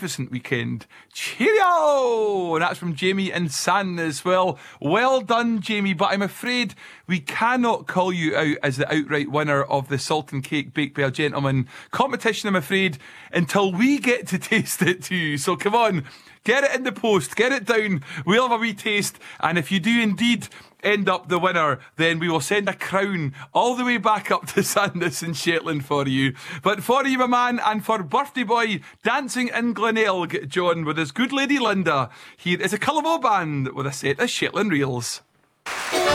magnificent weekend. Cheerio! And that's from Jamie and San as well. Well done, Jamie, but I'm afraid we cannot call you out as the outright winner of the Salt and Cake Baked by a Gentleman competition, I'm afraid, until we get to taste it too. So come on, get it in the post, get it down, we'll have a wee taste, and if you do indeed end up the winner, then we will send a crown all the way back up to Sandnes and Shetland for you. But for you, my man, and for birthday boy dancing in Glenelg, John, with his good lady Linda, here is a Cullivo band with a set of Shetland reels.